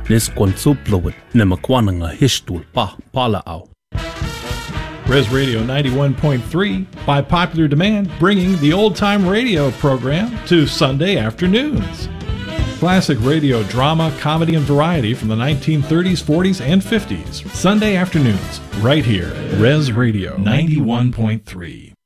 Nes Quansuplawit, Nemakwananga Hishtul Pa Palao. Res Radio 91.3, by popular demand, bringing the old-time radio program to Sunday afternoons. Classic radio drama, comedy, and variety from the 1930s, 40s, and 50s. Sunday afternoons, right here. Res Radio 91.3.